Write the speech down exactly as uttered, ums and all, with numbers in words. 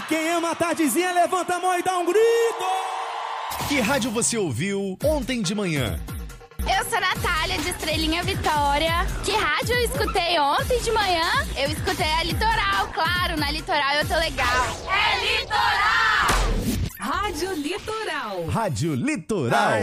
Quem ama a tardezinha, levanta a mão e dá um grito. Que rádio você ouviu ontem de manhã? Eu sou a Natália, de Estrelinha Vitória. Que rádio eu escutei ontem de manhã? Eu escutei a Litoral, claro, na Litoral eu tô legal. É Litoral! Rádio Litoral. Rádio Litoral.